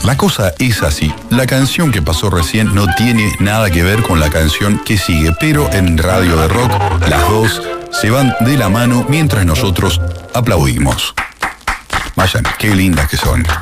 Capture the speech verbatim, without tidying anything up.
La cosa es así. La canción que pasó recién no tiene nada que ver con la canción que sigue, pero en Radio de Rock las dos se van de la mano mientras nosotros aplaudimos. Vayan, qué lindas que son.